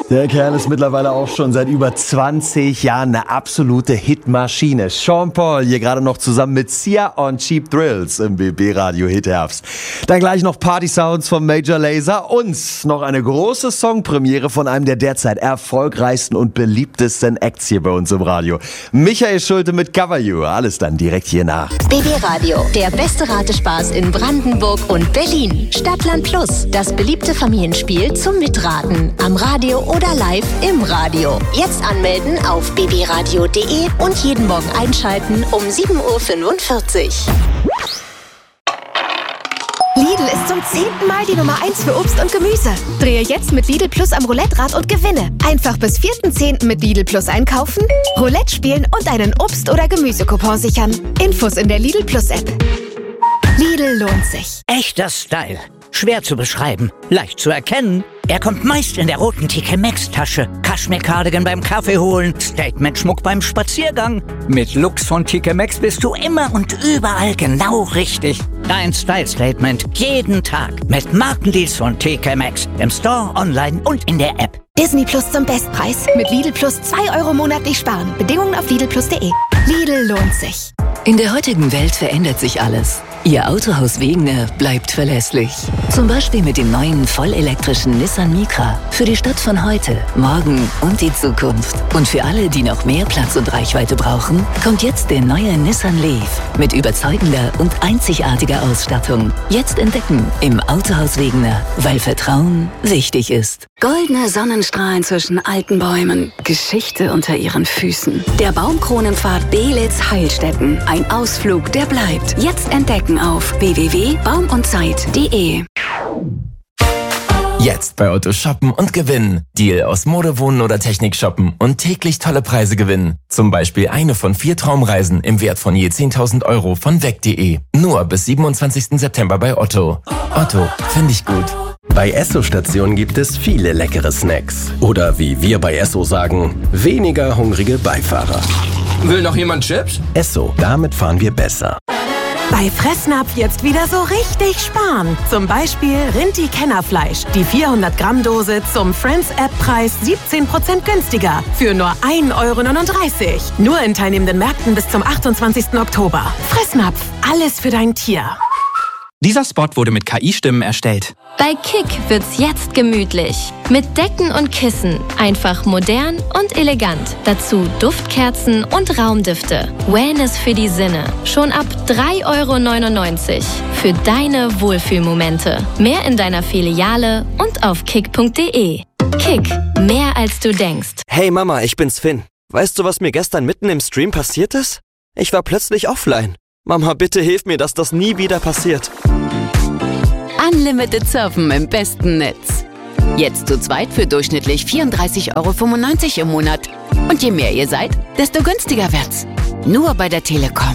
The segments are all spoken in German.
Der Kerl ist mittlerweile auch schon seit über 20 Jahren eine absolute Hitmaschine. Sean Paul hier gerade noch zusammen mit Sia und Cheap Thrills im BB-Radio Hitherbst. Dann gleich noch Party-Sounds von Major Lazer und noch eine große Songpremiere von einem der derzeit erfolgreichsten und beliebtesten Acts hier bei uns im Radio. Michael Schulte mit Cover You. Alles dann direkt hier nach. BB-Radio, der beste Ratespaß in Brandenburg und Berlin. Stadtland Plus, das beliebte Familienspiel zum Mitraten. Am Radio oder live im Radio. Jetzt anmelden auf bbradio.de und jeden Morgen einschalten um 7.45 Uhr. Lidl ist zum 10. Mal die Nummer 1 für Obst und Gemüse. Drehe jetzt mit Lidl Plus am Roulette-Rad und gewinne. Einfach bis 4.10. mit Lidl Plus einkaufen, Roulette spielen und einen Obst- oder Gemüsecoupon sichern. Infos in der Lidl Plus App. Lidl lohnt sich. Echter Style. Schwer zu beschreiben, leicht zu erkennen. Er kommt meist in der roten TK Maxx Tasche. Kaschmir-Cardigan beim Kaffee holen, Statement-Schmuck beim Spaziergang. Mit Looks von TK Maxx bist du immer und überall genau richtig. Dein Style-Statement jeden Tag mit Markendeals von TK Maxx. Im Store, online und in der App. Disney Plus zum Bestpreis. Mit Lidl Plus 2 Euro monatlich sparen. Bedingungen auf lidlplus.de. Lidl lohnt sich. In der heutigen Welt verändert sich alles. Ihr Autohaus Wegener bleibt verlässlich. Zum Beispiel mit dem neuen vollelektrischen Nissan Micra. Für die Stadt von heute, morgen und die Zukunft. Und für alle, die noch mehr Platz und Reichweite brauchen, kommt jetzt der neue Nissan Leaf. Mit überzeugender und einzigartiger Ausstattung. Jetzt entdecken im Autohaus Wegener, weil Vertrauen wichtig ist. Goldene Sonnenstrahlen zwischen alten Bäumen. Geschichte unter ihren Füßen. Der Baumkronenpfad Belitz-Heilstätten. Ein Ausflug, der bleibt. Jetzt entdecken auf www.baumundzeit.de. Jetzt bei Otto shoppen und gewinnen. Deal aus Mode, Wohnen oder Technik shoppen und täglich tolle Preise gewinnen. Zum Beispiel eine von 4 Traumreisen im Wert von je 10.000 Euro von weg.de. Nur bis 27. September bei Otto. Otto, finde ich gut. Bei Esso-Stationen gibt es viele leckere Snacks. Oder wie wir bei Esso sagen, weniger hungrige Beifahrer. Will noch jemand Chips? Esso, damit fahren wir besser. Bei Fressnapf jetzt wieder so richtig sparen. Zum Beispiel Rinti-Kennerfleisch. Die 400-Gramm-Dose zum Friends-App-Preis 17% günstiger. Für nur 1,39 Euro. Nur in teilnehmenden Märkten bis zum 28. Oktober. Fressnapf, alles für dein Tier. Dieser Spot wurde mit KI-Stimmen erstellt. Bei Kick wird's jetzt gemütlich. Mit Decken und Kissen. Einfach modern und elegant. Dazu Duftkerzen und Raumdüfte. Wellness für die Sinne. Schon ab 3,99 Euro. Für deine Wohlfühlmomente. Mehr in deiner Filiale und auf kick.de. Kick. Mehr als du denkst. Hey Mama, ich bin's Finn. Weißt du, was mir gestern mitten im Stream passiert ist? Ich war plötzlich offline. Mama, bitte hilf mir, dass das nie wieder passiert. Unlimited Surfen im besten Netz. Jetzt zu zweit für durchschnittlich 34,95 Euro im Monat. Und je mehr ihr seid, desto günstiger wird's. Nur bei der Telekom.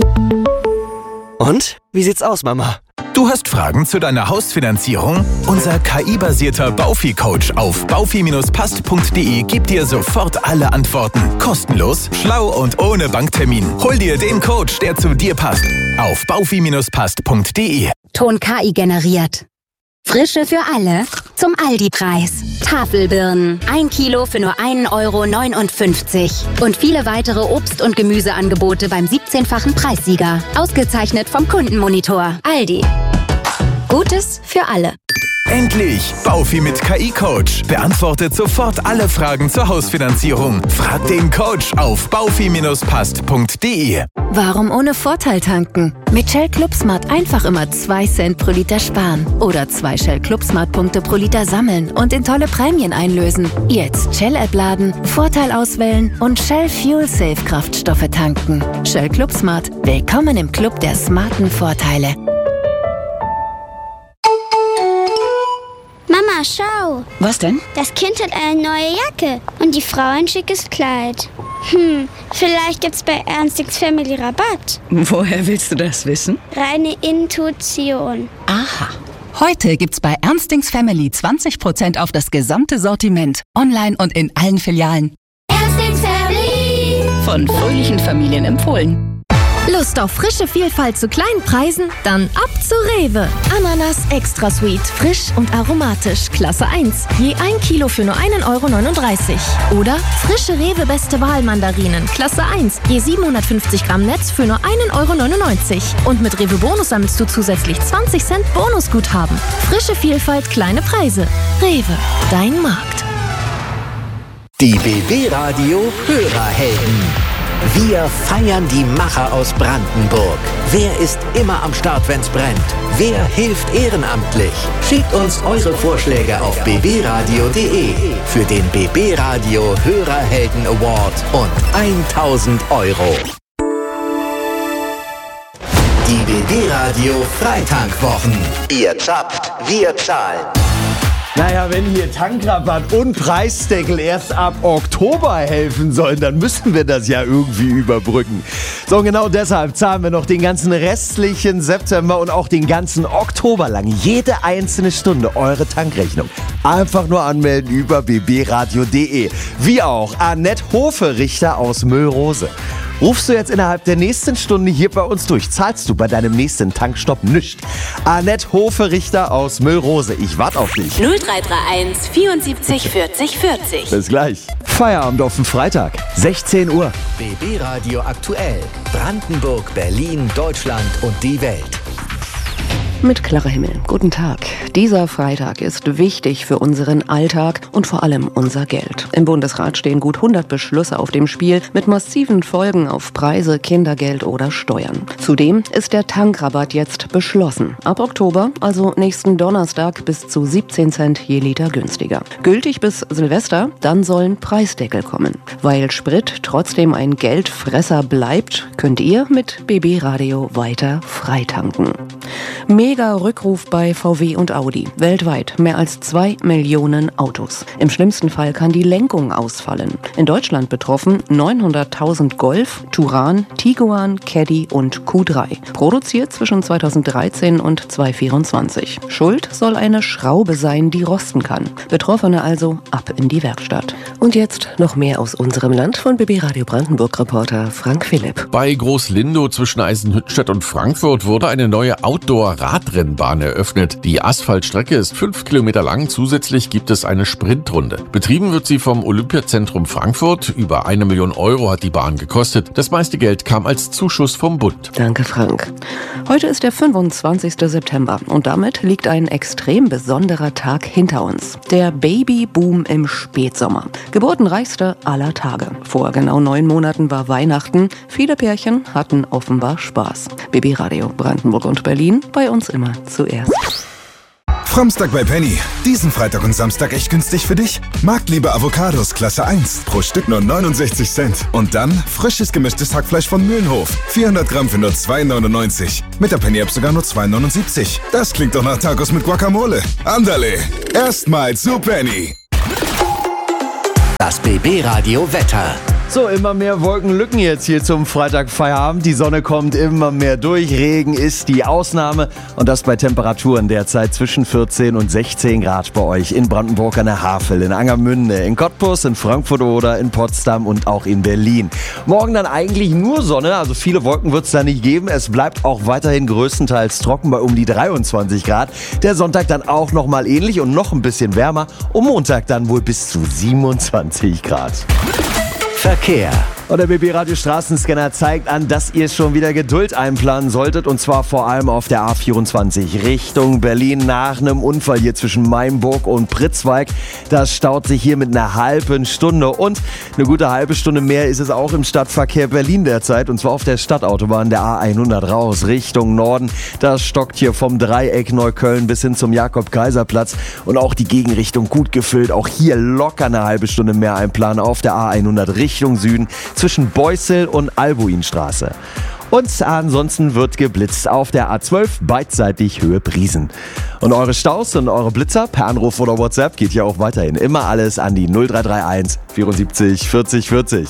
Und? Wie sieht's aus, Mama? Du hast Fragen zu deiner Hausfinanzierung? Unser KI-basierter Baufi-Coach auf baufi-passt.de gibt dir sofort alle Antworten. Kostenlos, schlau und ohne Banktermin. Hol dir den Coach, der zu dir passt. Auf baufi-passt.de. Ton KI generiert. Frische für alle zum Aldi-Preis. Tafelbirnen, 1 Kilo für nur 1,59 Euro. Und viele weitere Obst- und Gemüseangebote beim 17-fachen Preissieger. Ausgezeichnet vom Kundenmonitor. Aldi. Gutes für alle. Endlich! Baufi mit KI-Coach. Beantwortet sofort alle Fragen zur Hausfinanzierung. Frag den Coach auf baufi-passt.de. Warum ohne Vorteil tanken? Mit Shell Club Smart einfach immer 2 Cent pro Liter sparen. Oder 2 Shell Club Smart Punkte pro Liter sammeln und in tolle Prämien einlösen. Jetzt Shell-App laden, Vorteil auswählen und Shell Fuel Safe Kraftstoffe tanken. Shell Club Smart. Willkommen im Club der smarten Vorteile. Mama, schau. Was denn? Das Kind hat eine neue Jacke und die Frau ein schickes Kleid. Vielleicht gibt's bei Ernstings Family Rabatt. Woher willst du das wissen? Reine Intuition. Aha. Heute gibt's bei Ernstings Family 20% auf das gesamte Sortiment. Online und in allen Filialen. Ernstings Family. Von fröhlichen Familien empfohlen. Lust auf frische Vielfalt zu kleinen Preisen? Dann ab zu Rewe. Ananas Extra Sweet, frisch und aromatisch, Klasse 1. Je 1 Kilo für nur 1,39 €. Oder frische Rewe Beste Wahl Mandarinen, Klasse 1. Je 750 Gramm Netz für nur 1,99 €. Und mit Rewe Bonus sammelst du zusätzlich 20 Cent Bonusguthaben. Frische Vielfalt, kleine Preise. Rewe, dein Markt. Die BB Radio Hörerhelden. Wir feiern die Macher aus Brandenburg. Wer ist immer am Start, wenn's brennt? Wer hilft ehrenamtlich? Schickt uns eure Vorschläge auf bbradio.de für den BB Radio Hörerhelden Award und 1.000 €. Die BB Radio Freitankwwochen. Ihr zapft, wir zahlen. Naja, wenn hier Tankrabatt und Preisdeckel erst ab Oktober helfen sollen, dann müssen wir das ja irgendwie überbrücken. So, und genau deshalb zahlen wir noch den ganzen restlichen September und auch den ganzen Oktober lang jede einzelne Stunde eure Tankrechnung. Einfach nur anmelden über bbradio.de. Wie auch Annette Hoferichter aus Müllrose. Rufst du jetzt innerhalb der nächsten Stunde hier bei uns durch, zahlst du bei deinem nächsten Tankstopp nichts. Annette Hoferichter aus Müllrose, ich warte auf dich. 0331 74 40 40. Bis gleich. Feierabend auf den Freitag, 16 Uhr. BB Radio aktuell. Brandenburg, Berlin, Deutschland und die Welt. Mit Clara Himmel. Guten Tag. Dieser Freitag ist wichtig für unseren Alltag und vor allem unser Geld. Im Bundesrat stehen gut 100 Beschlüsse auf dem Spiel mit massiven Folgen auf Preise, Kindergeld oder Steuern. Zudem ist der Tankrabatt jetzt beschlossen. Ab Oktober, also nächsten Donnerstag, bis zu 17 Cent je Liter günstiger. Gültig bis Silvester, dann sollen Preisdeckel kommen. Weil Sprit trotzdem ein Geldfresser bleibt, könnt ihr mit BB Radio weiter freitanken. Mega Rückruf bei VW und Audi. Weltweit mehr als 2 Millionen Autos. Im schlimmsten Fall kann die Lenkung ausfallen. In Deutschland betroffen 900.000 Golf, Touran, Tiguan, Caddy und Q3. Produziert zwischen 2013 und 2024. Schuld soll eine Schraube sein, die rosten kann. Betroffene also ab in die Werkstatt. Und jetzt noch mehr aus unserem Land von BB Radio Brandenburg-Reporter Frank Philipp. Bei Groß-Lindow zwischen Eisenhüttenstadt und Frankfurt wurde eine neue Outdoor-Radrennbahn eröffnet. Die Asphaltstrecke ist 5 Kilometer lang. Zusätzlich gibt es eine Sprintrunde. Betrieben wird sie vom Olympiazentrum Frankfurt. Über 1 Million € hat die Bahn gekostet. Das meiste Geld kam als Zuschuss vom Bund. Danke, Frank. Heute ist der 25. September und damit liegt ein extrem besonderer Tag hinter uns. Der Babyboom im Spätsommer. Geburtenreichste aller Tage. Vor genau 9 Monaten war Weihnachten. Viele Pärchen hatten offenbar Spaß. BB Radio Brandenburg und Berlin, bei uns immer zuerst. Framstag bei Penny. Diesen Freitag und Samstag echt günstig für dich? Marktliebe Avocados Klasse 1. Pro Stück nur 69 Cent. Und dann frisches gemischtes Hackfleisch von Mühlenhof. 400 Gramm für nur 2,99. Mit der Penny-App sogar nur 2,79. Das klingt doch nach Tacos mit Guacamole. Andale. Erstmal zu Penny. Das BB Radio Wetter. So, immer mehr Wolkenlücken jetzt hier zum Freitagfeierabend. Die Sonne kommt immer mehr durch. Regen ist die Ausnahme. Und das bei Temperaturen derzeit zwischen 14 und 16 Grad bei euch in Brandenburg an der Havel, in Angermünde, in Cottbus, in Frankfurt oder in Potsdam und auch in Berlin. Morgen dann eigentlich nur Sonne, also viele Wolken wird es da nicht geben. Es bleibt auch weiterhin größtenteils trocken bei um die 23 Grad. Der Sonntag dann auch nochmal ähnlich und noch ein bisschen wärmer. Und Montag dann wohl bis zu 27 Grad. Verkehr. Und der BB Radio Straßenscanner zeigt an, dass ihr schon wieder Geduld einplanen solltet. Und zwar vor allem auf der A24 Richtung Berlin nach einem Unfall hier zwischen Meimburg und Pritzwalk. Das staut sich hier mit einer halben Stunde. Und eine gute halbe Stunde mehr ist es auch im Stadtverkehr Berlin derzeit. Und zwar auf der Stadtautobahn der A100 raus Richtung Norden. Das stockt hier vom Dreieck Neukölln bis hin zum Jakob-Kaiser-Platz. Und auch die Gegenrichtung gut gefüllt. Auch hier locker eine halbe Stunde mehr einplanen auf der A100 Richtung Süden. Zwischen Beußel und Albuinstraße. Und ansonsten wird geblitzt auf der A12 beidseitig Höhe Briesen. Und eure Staus und eure Blitzer per Anruf oder WhatsApp geht ja auch weiterhin. Immer alles an die 0331 74 40 40.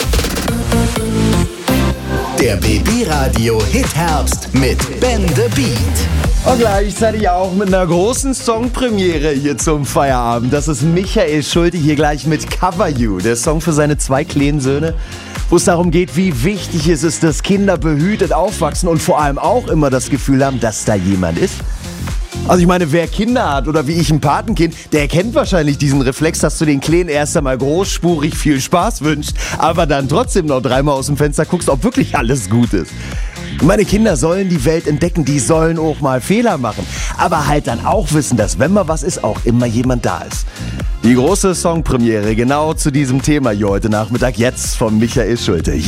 Der BB Radio Hit Herbst mit Ben the Beat. Und gleichzeitig auch mit einer großen Songpremiere hier zum Feierabend. Das ist Michael Schulte hier gleich mit Cover You. Der Song für seine 2 kleinen Söhne. wo es darum geht, wie wichtig es ist, dass Kinder behütet aufwachsen und vor allem auch immer das Gefühl haben, dass da jemand ist. Also ich meine, wer Kinder hat oder wie ich ein Patenkind, der kennt wahrscheinlich diesen Reflex, dass du den Kleinen erst einmal großspurig viel Spaß wünschst, aber dann trotzdem noch dreimal aus dem Fenster guckst, ob wirklich alles gut ist. Meine Kinder sollen die Welt entdecken, die sollen auch mal Fehler machen, aber halt dann auch wissen, dass wenn mal was ist, auch immer jemand da ist. Die große Songpremiere genau zu diesem Thema hier heute Nachmittag, jetzt von Michael Schulte.